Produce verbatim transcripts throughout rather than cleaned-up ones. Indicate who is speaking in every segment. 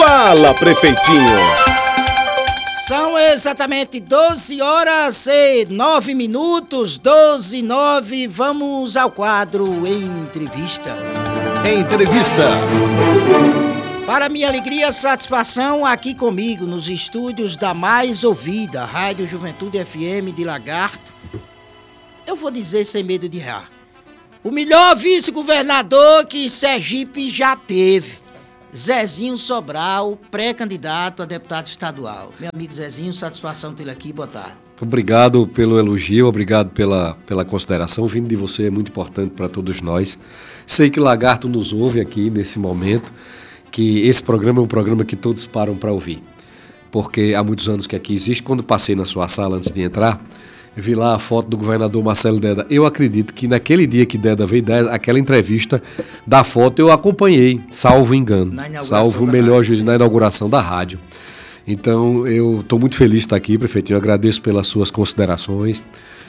Speaker 1: Fala, prefeitinho!
Speaker 2: São exatamente doze horas e nove minutos, doze e nove. Vamos ao quadro Entrevista.
Speaker 1: Entrevista.
Speaker 2: Para minha alegria e satisfação, aqui comigo nos estúdios da mais ouvida Rádio Juventude F M de Lagarto, eu vou dizer sem medo de errar, o melhor vice-governador que Sergipe já teve, Zezinho Sobral, pré-candidato a deputado estadual. Meu amigo Zezinho, satisfação tê-lo aqui, boa tarde.
Speaker 3: Obrigado pelo elogio, obrigado pela, pela consideração, vindo de você é muito importante para todos nós. Sei que Lagarto nos ouve aqui nesse momento, que esse programa é um programa que todos param para ouvir, porque há muitos anos que aqui existe. Quando passei na sua sala antes de entrar, vi lá a foto do governador Marcelo Deda. Eu acredito que naquele dia que Deda veio dar aquela entrevista da foto, eu acompanhei, salvo engano, salvo o melhor juízo, na inauguração da rádio. Então, eu estou muito feliz de estar aqui, prefeitinho, eu agradeço pelas suas considerações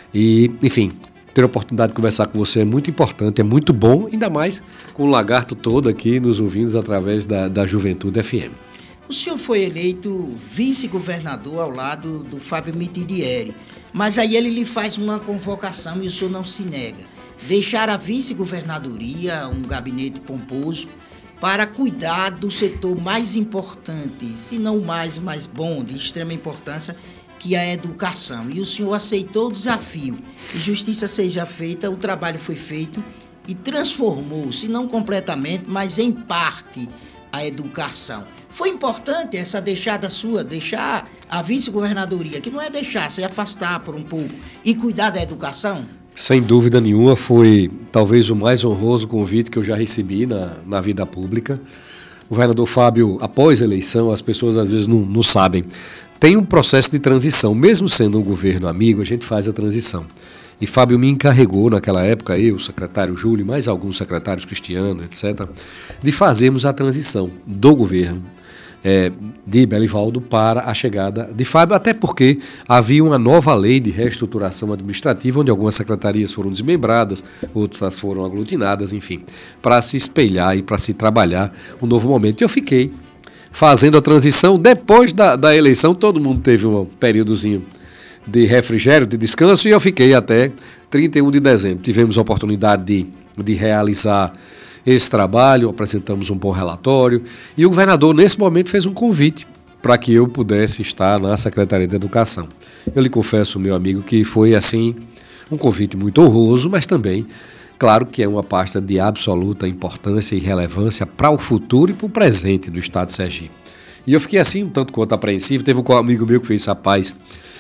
Speaker 3: e, enfim, ter a oportunidade de conversar com você é muito importante, é muito bom, ainda mais com o Lagarto todo aqui nos ouvindo através da, da Juventude F M.
Speaker 2: O senhor foi eleito vice-governador ao lado do Fábio Mitidieri, mas aí ele lhe faz uma convocação e o senhor não se nega. Deixar a vice-governadoria, um gabinete pomposo, para cuidar do setor mais importante, se não o mais, mais bom, de extrema importância, que é a educação. E o senhor aceitou o desafio. E justiça seja feita, o trabalho foi feito e transformou, se não completamente, mas em parte, a educação. Foi importante essa deixada sua, deixar a vice-governadoria, que não é deixar, se afastar por um pouco e cuidar da educação?
Speaker 3: Sem dúvida nenhuma, foi talvez o mais honroso convite que eu já recebi na, na vida pública. O governador Fábio, após a eleição, as pessoas às vezes não, não sabem, tem um processo de transição. Mesmo sendo um governo amigo, a gente faz a transição. E Fábio me encarregou naquela época, eu, o secretário Júlio, mais alguns secretários, Cristiano, etcétera, de fazermos a transição do governo é, de Belivaldo para a chegada de Fábio, até porque havia uma nova lei de reestruturação administrativa, onde algumas secretarias foram desmembradas, outras foram aglutinadas, enfim, para se espelhar e para se trabalhar um novo momento. E eu fiquei fazendo a transição. Depois da, da eleição, todo mundo teve um períodozinho de refrigério, de descanso, e eu fiquei até trinta e um de dezembro. Tivemos a oportunidade de, de realizar esse trabalho, apresentamos um bom relatório, e o governador, nesse momento, fez um convite para que eu pudesse estar na Secretaria de Educação. Eu lhe confesso, meu amigo, que foi, assim, um convite muito honroso, mas também, claro que é uma pasta de absoluta importância e relevância para o futuro e para o presente do Estado de Sergipe. E eu fiquei, assim, um tanto quanto apreensivo. Teve um amigo meu que fez, rapaz,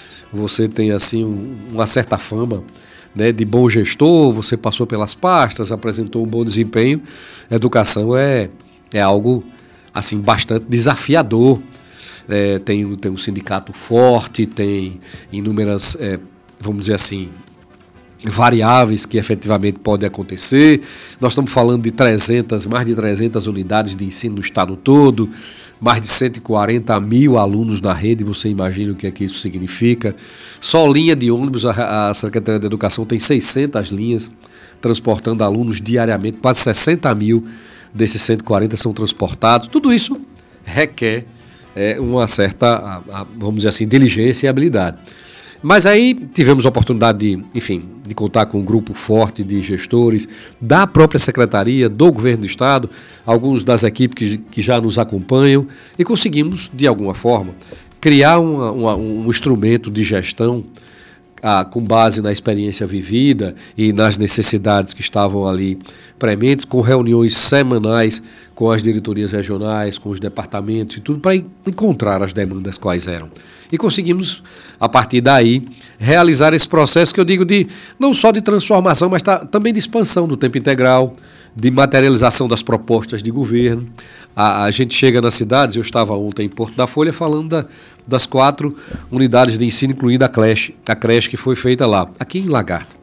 Speaker 3: você tem, assim, um, uma certa fama, né, de bom gestor, você passou pelas pastas, apresentou um bom desempenho. Educação é, é algo, assim, bastante desafiador. É, tem, tem um sindicato forte, tem inúmeras, é, vamos dizer assim, variáveis que efetivamente podem acontecer. Nós estamos falando de trezentas, mais de trezentas unidades de ensino no estado todo, mais de cento e quarenta mil alunos na rede, você imagina o que é que isso significa. Só linha de ônibus, a, a Secretaria de Educação tem seiscentas linhas transportando alunos diariamente, quase sessenta mil desses cento e quarenta são transportados. Tudo isso requer é, uma certa, a, a, vamos dizer assim, diligência e habilidade. Mas aí tivemos a oportunidade de, enfim, de contar com um grupo forte de gestores da própria Secretaria, do Governo do Estado, alguns das equipes que, que já nos acompanham, e conseguimos, de alguma forma, criar uma, uma, um instrumento de gestão ah, com base na experiência vivida e nas necessidades que estavam ali prementes, com reuniões semanais com as diretorias regionais, com os departamentos e tudo, para encontrar as demandas quais eram. E conseguimos, a partir daí, realizar esse processo que eu digo de não só de transformação, mas tá, também de expansão do tempo integral, de materialização das propostas de governo. A, a gente chega nas cidades, eu estava ontem em Porto da Folha falando da, das quatro unidades de ensino, incluindo a creche, a creche que foi feita lá, aqui em Lagarto.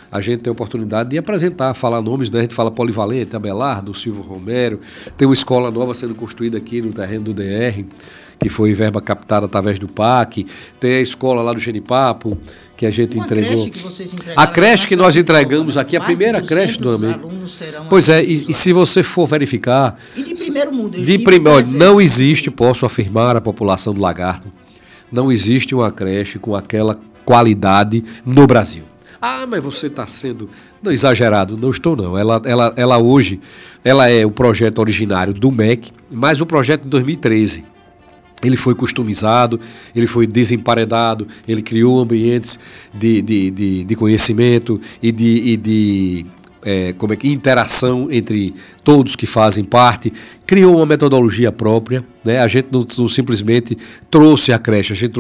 Speaker 3: a gente tem a oportunidade de apresentar, falar nomes, né? A gente fala Polivalente, Abelardo, Silvio Romero, tem uma escola nova sendo construída aqui no terreno do D R, que foi verba captada através do P A C, tem a escola lá do Genipapo, que a gente
Speaker 2: Uma
Speaker 3: entregou.
Speaker 2: creche que vocês entregaram
Speaker 3: A creche que nós entregamos
Speaker 2: né?
Speaker 3: aqui, a
Speaker 2: Mais de
Speaker 3: primeira creche do
Speaker 2: duzentos
Speaker 3: amigo.
Speaker 2: alunos serão
Speaker 3: Pois é, e,
Speaker 2: atendidos
Speaker 3: e
Speaker 2: lá.
Speaker 3: se você for verificar,
Speaker 2: E de primeiro mundo. eu
Speaker 3: de
Speaker 2: estive
Speaker 3: primeiro,
Speaker 2: presente.
Speaker 3: não existe, posso afirmar a população do Lagarto, não existe uma creche com aquela qualidade no Brasil. Ah, mas você está sendo não, exagerado. Não estou, não. Ela, ela, ela hoje, ela é o projeto originário do M E C, mas o projeto de dois mil e treze. Ele foi customizado, ele foi desemparedado, ele criou ambientes de, de, de, de conhecimento e de, e de é, como é que, interação entre todos que fazem parte, criou uma metodologia própria, né? A gente não, não simplesmente trouxe a creche, a gente